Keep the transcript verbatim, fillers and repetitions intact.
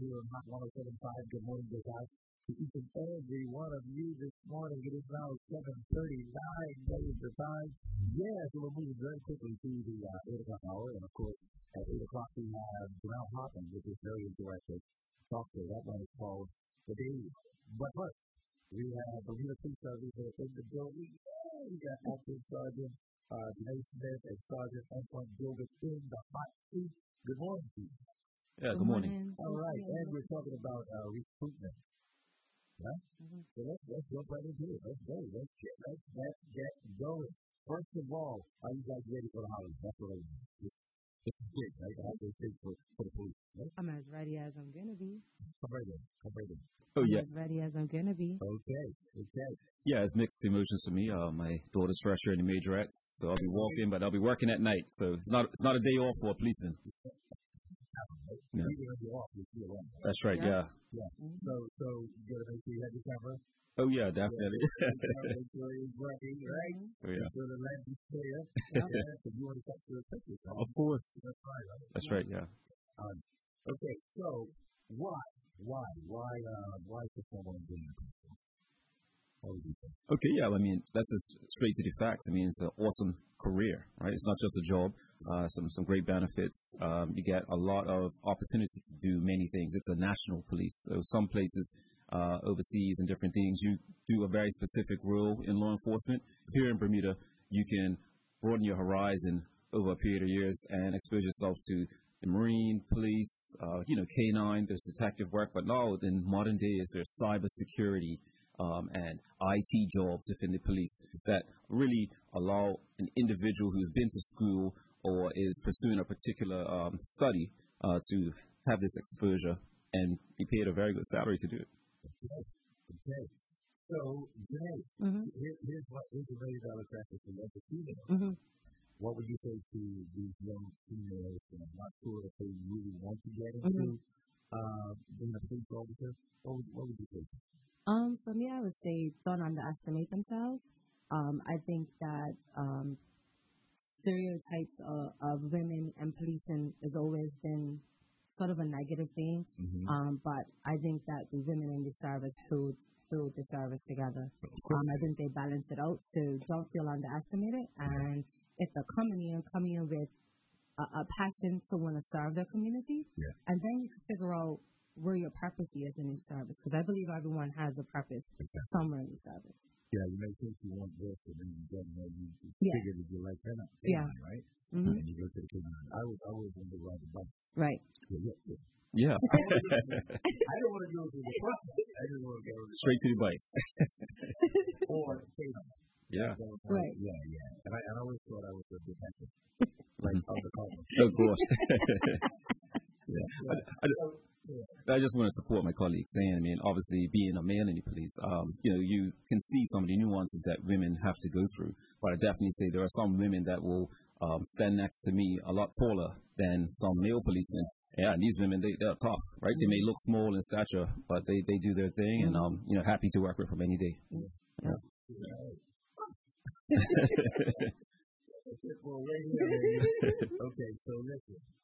here on Hot one oh seven point five. Good morning, goes out to each and every one of you this morning. It is now seven thirty-nine days the time. Yeah, so we're moving very quickly to the uh, eight o'clock hour. And, of course, at eight o'clock we have Janelle Hoffman, which is very interactive talk show. That one is called The Daily. But first, we have the Bermuda Police Service in the building. Yeah, we got Acting Sergeant uh, Janae Smith and Sergeant Antoine Gilbert in the hot seat. Good morning to you. Yeah, good morning. All right, and we're talking about uh, recruitment. Yeah? Mm-hmm. So let's, let's jump right into it. Let's go. Let's get, let's, let's get going. First of all, are you guys ready for the holidays? That's what I mean. This, this is big, right? That's big for, for the police. Right? I'm as ready as I'm going to be. Come right in. Come right in. Oh, I'm yeah. as ready as I'm going to be. Okay. Okay. Yeah, it's mixed emotions for me. Uh, my daughter's fresher in the majorettes, so I'll be walking, but I'll be working at night. So it's not it's not a day off for a policeman. Yeah. That's right, yeah. Yeah. So, so you got to make sure you have your camera. Oh, yeah, definitely. Make sure it's working, right? Oh, yeah. Make sure the lens is clear. Yeah. If you want to capture a picture. Of course. That's right, right? That's right, yeah. Um, okay, so why? Why? Why, uh, why should someone be in the What would you think? Okay, yeah, I mean, that's just straight to the facts. I mean, it's an awesome career, right? It's not just a job. Uh, some some great benefits. Um, you get a lot of opportunity to do many things. It's a national police, so some places uh, overseas and different things, you do a very specific role in law enforcement. Here in Bermuda, you can broaden your horizon over a period of years and expose yourself to the Marine, police, uh, you know, K nine. There's detective work, but now in modern days, there's cybersecurity. Um, and I T jobs within the police that really allow an individual who's been to school or is pursuing a particular um, study uh, to have this exposure and be paid a very good salary to do it. Okay. Okay. So, Janae, Mm-hmm. here, here's what here's a million dollar question for you as a female. Mm-hmm. What would you say to these young females that are not sure if they really want to get into Mm-hmm. uh, being a police officer? What would, what would you say? Um, for me, I would say don't underestimate themselves. Um, I think that um, stereotypes of, of women and policing has always been sort of a negative thing. Mm-hmm. Um, but I think that the women in the service hold, hold the service together. Um, I think they balance it out. So don't feel underestimated. And if they're coming in, coming in with a, a passion to want to serve their community, Yeah. and then you can figure out where your purpose is in the service, because I believe everyone has a purpose Exactly. somewhere in the service. Yeah, you may think you want this, and then you get know you Yeah. figure that you like that, Yeah. right? Mm-hmm. And you go to the K nine. I was I was on the ride the bike. Right. Yeah, yeah, yeah. Yeah, I don't want to go through the process. I just want to go straight to the bites. or K nine. Yeah, So, uh, Right. Yeah, yeah. And I, and I always thought I was a detective, like undercover. of course. Yeah. I, I, I just want to support my colleague saying, I mean, obviously being a man in the police, um, you know, you can see some of the nuances that women have to go through. But I definitely say there are some women that will um, stand next to me a lot taller than some male policemen. Yeah, and these women, they, they're tough, right? They may look small in stature, but they, they do their thing, and, um, you know, happy to work with them any day. Yeah. Well, right here, okay, so listen.